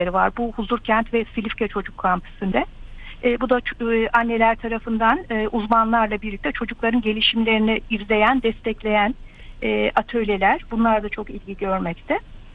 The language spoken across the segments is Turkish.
var. Bu Huzurkent ve Silifke Çocuk Kampüsü'nde. Bu da anneler tarafından uzmanlarla birlikte çocukların gelişimlerini izleyen, destekleyen atölyeler. Bunlar da çok ilgi görmekte.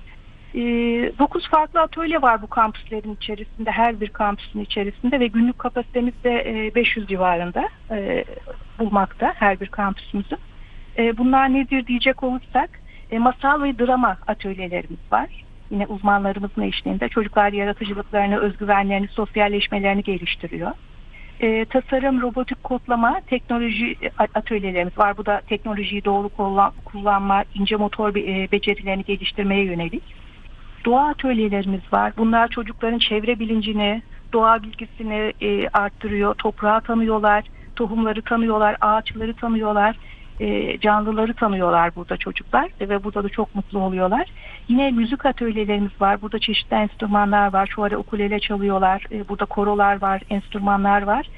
9 farklı atölye var bu kampüslerin içerisinde, her bir kampüsün içerisinde ve günlük kapasitemiz de 500 civarında bulmakta her bir kampüsümüzün. Bunlar nedir diyecek olursak, masal ve drama atölyelerimiz var. Yine uzmanlarımızın eşliğinde çocuklar yaratıcılıklarını, özgüvenlerini, sosyalleşmelerini geliştiriyor. Tasarım, robotik kodlama, teknoloji atölyelerimiz var. Bu da teknolojiyi doğru kullanma, ince motor becerilerini geliştirmeye yönelik. Doğa atölyelerimiz var. Bunlar çocukların çevre bilincini, doğa bilgisini arttırıyor. Toprağı tanıyorlar, tohumları tanıyorlar, ağaçları tanıyorlar, canlıları tanıyorlar burada çocuklar ve burada da çok mutlu oluyorlar. Yine müzik atölyelerimiz var. Burada çeşitli enstrümanlar var. Şu ara ukulele çalıyorlar. Burada korolar var, enstrümanlar var.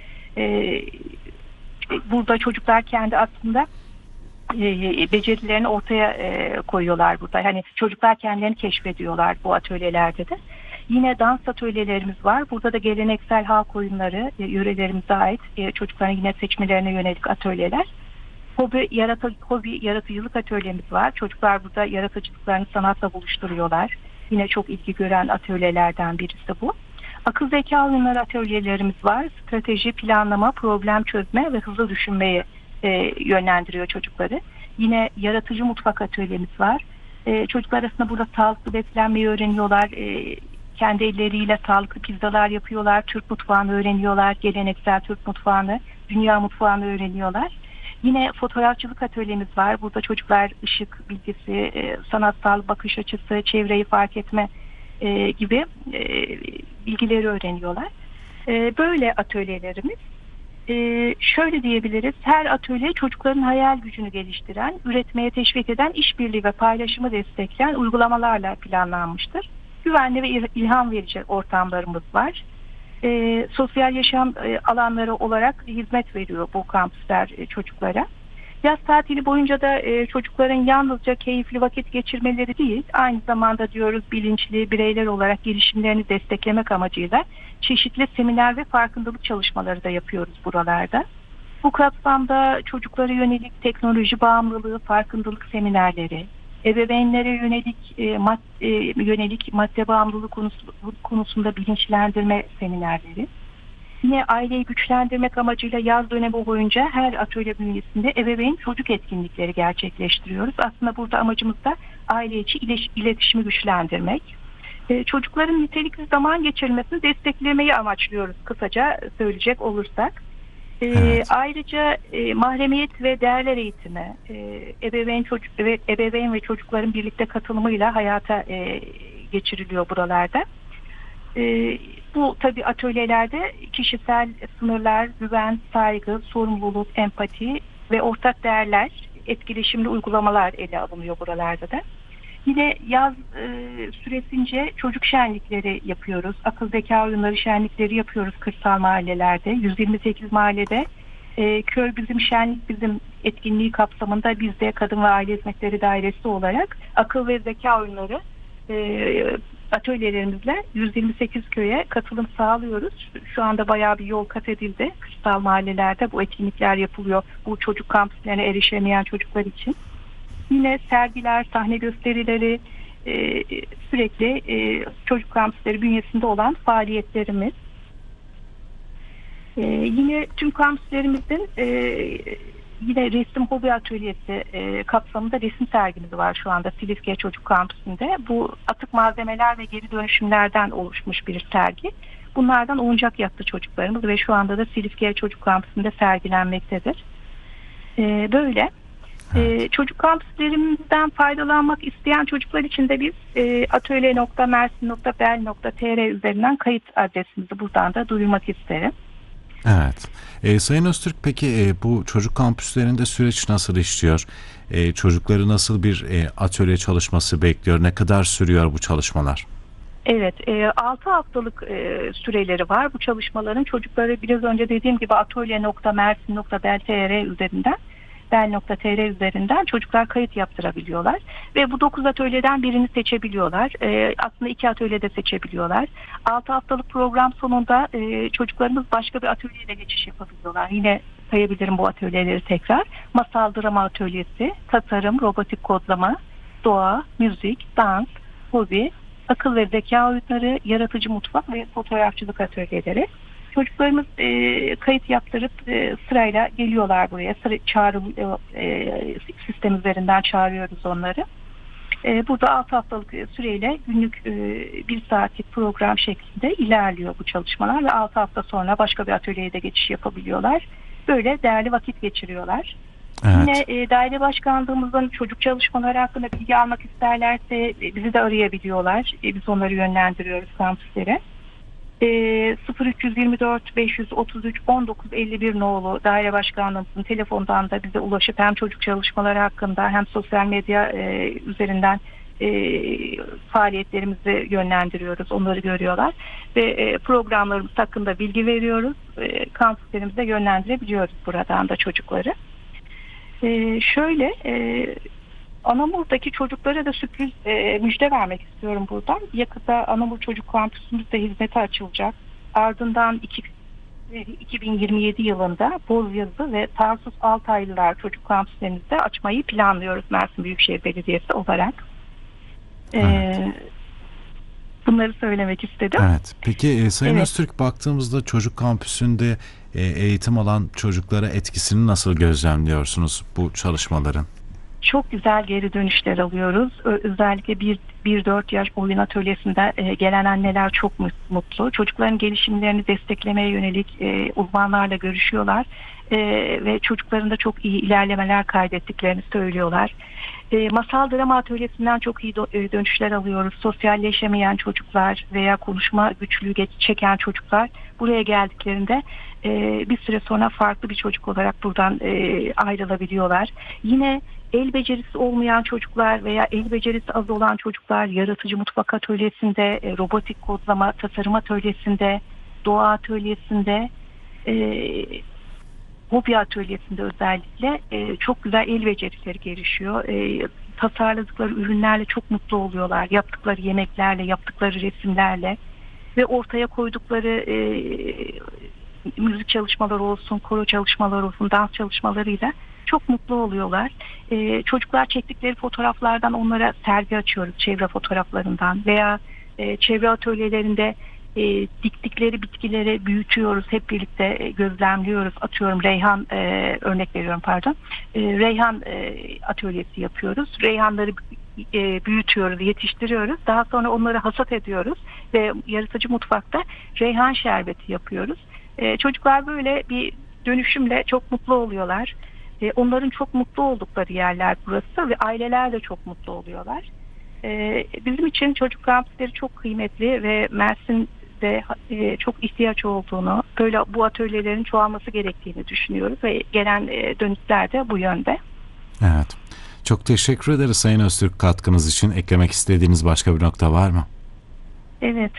Burada çocuklar kendi aslında becerilerini ortaya koyuyorlar burada. Hani çocuklar kendilerini keşfediyorlar bu atölyelerde de. Yine dans atölyelerimiz var. Burada da geleneksel halk oyunları, yörelerimize ait çocukların yine seçmelerine yönelik atölyeler. Hobi yaratıcılık atölyemiz var. Çocuklar burada yaratıcılıklarını sanatla buluşturuyorlar. Yine çok ilgi gören atölyelerden birisi bu. Akıl zeka oyunları atölyelerimiz var. Strateji, planlama, problem çözme ve hızlı düşünmeyi yönlendiriyor çocukları. Yine yaratıcı mutfak atölyemiz var. Çocuklar arasında burada sağlıklı beslenmeyi öğreniyorlar. Kendi elleriyle sağlıklı pizzalar yapıyorlar. Türk mutfağını öğreniyorlar. Geleneksel Türk mutfağını, dünya mutfağını öğreniyorlar. Yine fotoğrafçılık atölyemiz var. Burada çocuklar ışık bilgisi, sanatsal bakış açısı, çevreyi fark etme gibi bilgileri öğreniyorlar. Böyle atölyelerimiz. Şöyle diyebiliriz, her atölye çocukların hayal gücünü geliştiren, üretmeye teşvik eden, işbirliği ve paylaşımı destekleyen uygulamalarla planlanmıştır. Güvenli ve ilham verici ortamlarımız var. Sosyal yaşam alanları olarak hizmet veriyor bu kampüsler çocuklara. Yaz tatili boyunca da çocukların yalnızca keyifli vakit geçirmeleri değil, aynı zamanda diyoruz bilinçli bireyler olarak gelişimlerini desteklemek amacıyla çeşitli seminer ve farkındalık çalışmaları da yapıyoruz buralarda. Bu kapsamda çocuklara yönelik teknoloji bağımlılığı, farkındalık seminerleri, ebeveynlere yönelik madde bağımlılığı konusunda bilinçlendirme seminerleri. Yine aileyi güçlendirmek amacıyla yaz dönemi boyunca her atölye bünyesinde ebeveyn çocuk etkinlikleri gerçekleştiriyoruz. Aslında burada amacımız da aile içi iletişimi güçlendirmek. Çocukların nitelikli zaman geçirmesini desteklemeyi amaçlıyoruz kısaca söyleyecek olursak. Evet. Ayrıca mahremiyet ve değerler eğitimi, ebeveyn ve çocukların birlikte katılımıyla hayata geçiriliyor buralarda. Bu tabii atölyelerde kişisel sınırlar, güven, saygı, sorumluluk, empati ve ortak değerler, etkileşimli uygulamalar ele alınıyor buralarda da. Yine yaz süresince çocuk şenlikleri yapıyoruz. Akıl zeka oyunları şenlikleri yapıyoruz kırsal mahallelerde. 128 mahallede Köy Bizim Şenlik Bizim etkinliği kapsamında biz de Kadın ve Aile Hizmetleri Dairesi olarak akıl ve zeka oyunları atölyelerimizle 128 köye katılım sağlıyoruz. Şu anda bayağı bir yol kat edildi. Kırsal mahallelerde bu etkinlikler yapılıyor. Bu çocuk kampüslerine erişemeyen çocuklar için. Yine sergiler, sahne gösterileri, sürekli çocuk kampüsleri bünyesinde olan faaliyetlerimiz. Yine tüm kampüslerimizin yine resim hobi atölyesi kapsamında resim sergimiz var şu anda Silifke Çocuk Kampüsü'nde. Bu atık malzemeler ve geri dönüşümlerden oluşmuş bir sergi. Bunlardan oyuncak yaptı çocuklarımız ve şu anda da Silifke Çocuk Kampüsü'nde sergilenmektedir. Böyle. Çocuk kampüslerimizden faydalanmak isteyen çocuklar için de biz atölye.mersin.bel.tr üzerinden kayıt adresimizi buradan da duyurmak isterim. Evet. Sayın Öztürk, peki bu çocuk kampüslerinde süreç nasıl işliyor? Çocukları nasıl bir atölye çalışması bekliyor? Ne kadar sürüyor bu çalışmalar? Evet, 6 haftalık süreleri var. Bu çalışmaların çocukları biraz önce dediğim gibi atölye.mersin.bel.tr üzerinden bel.tr üzerinden çocuklar kayıt yaptırabiliyorlar. Ve bu 9 atölyeden birini seçebiliyorlar. Aslında 2 atölyede seçebiliyorlar. 6 haftalık program sonunda çocuklarımız başka bir atölyeye de geçiş yapabiliyorlar. Yine sayabilirim bu atölyeleri tekrar. Masal drama atölyesi, tasarım, robotik kodlama, doğa, müzik, dans, hobi, akıl ve zeka oyunları, yaratıcı mutfak ve fotoğrafçılık atölyeleri. Çocuklarımız kayıt yaptırıp sırayla geliyorlar buraya. Sistem üzerinden çağırıyoruz onları. Burada 6 haftalık süreyle günlük 1 saatlik program şeklinde ilerliyor bu çalışmalar ve 6 hafta sonra başka bir atölyeye de geçiş yapabiliyorlar. Böyle değerli vakit geçiriyorlar. Evet. Yine daire başkanlığımızın çocuk çalışmaları hakkında bilgi almak isterlerse bizi de arayabiliyorlar. Biz onları yönlendiriyoruz kampüslere. 0324 533 1951 nolu daire başkanlığımızın telefondan da bize ulaşıp hem çocuk çalışmaları hakkında hem sosyal medya üzerinden faaliyetlerimizi yönlendiriyoruz. Onları görüyorlar ve programlarımız hakkında bilgi veriyoruz. Kampüslerimize yönlendirebiliyoruz buradan da çocukları. Anamur'daki çocuklara da sürpriz müjde vermek istiyorum buradan. Yakında Anamur Çocuk Kampüsümüzde hizmete açılacak. Ardından 2027 yılında Bozyazı ve Tarsus Altaylılar Çocuk Kampüslerimizde açmayı planlıyoruz Mersin Büyükşehir Belediyesi olarak. Evet. Bunları söylemek istedim. Evet. Peki Sayın Öztürk, baktığımızda çocuk kampüsünde eğitim alan çocuklara etkisini nasıl gözlemliyorsunuz bu çalışmaların? Çok güzel geri dönüşler alıyoruz. Özellikle 1-4 yaş oyun atölyesinde gelen anneler çok mutlu. Çocukların gelişimlerini desteklemeye yönelik uzmanlarla görüşüyorlar. Ve çocukların da çok iyi ilerlemeler kaydettiklerini söylüyorlar. Masal drama atölyesinden çok iyi dönüşler alıyoruz. Sosyalleşemeyen çocuklar veya konuşma güçlüğü çeken çocuklar buraya geldiklerinde bir süre sonra farklı bir çocuk olarak buradan ayrılabiliyorlar. Yine el becerisi olmayan çocuklar veya el becerisi az olan çocuklar yaratıcı mutfak atölyesinde, robotik kodlama tasarım atölyesinde, doğa atölyesinde, hobi atölyesinde özellikle çok güzel el becerileri gelişiyor. Tasarladıkları ürünlerle çok mutlu oluyorlar. Yaptıkları yemeklerle, yaptıkları resimlerle ve ortaya koydukları müzik çalışmaları olsun, koro çalışmaları olsun, dans çalışmalarıyla çok mutlu oluyorlar. Çocuklar çektikleri fotoğraflardan onlara sergi açıyoruz, çevre fotoğraflarından veya çevre atölyelerinde diktikleri bitkileri büyütüyoruz, hep birlikte gözlemliyoruz. Atıyorum reyhan, örnek veriyorum pardon. Reyhan atölyesi yapıyoruz. Reyhanları büyütüyoruz, yetiştiriyoruz. Daha sonra onları hasat ediyoruz ve yaratıcı mutfakta reyhan şerbeti yapıyoruz. Çocuklar böyle bir dönüşümle çok mutlu oluyorlar. Onların çok mutlu oldukları yerler burası ve aileler de çok mutlu oluyorlar. Bizim için çocuk kampüsleri çok kıymetli ve Mersin'de çok ihtiyaç olduğunu, böyle bu atölyelerin çoğalması gerektiğini düşünüyoruz ve gelen dönüşler de bu yönde. Evet. Çok teşekkür ederiz Sayın Öztürk katkınız için. Eklemek istediğiniz başka bir nokta var mı? Evet,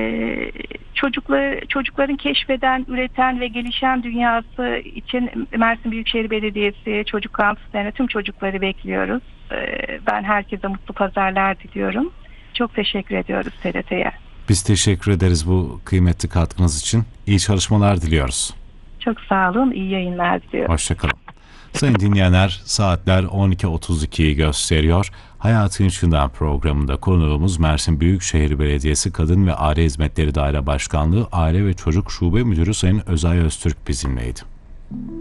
çocukların keşfeden, üreten ve gelişen dünyası için Mersin Büyükşehir Belediyesi çocuk kampüslerine tüm çocukları bekliyoruz. Ben herkese mutlu pazarlar diliyorum. Çok teşekkür ediyoruz TRT'ye. Biz teşekkür ederiz bu kıymetli katkınız için. İyi çalışmalar diliyoruz. Çok sağ olun, iyi yayınlar diliyorum. Hoşçakalın. Sayın dinleyenler, saatler 12.32'yi gösteriyor. Hayatın İçinden programında konuğumuz Mersin Büyükşehir Belediyesi Kadın ve Aile Hizmetleri Daire Başkanlığı Aile ve Çocuk Şube Müdürü Sayın Özay Öztürk bizimleydi.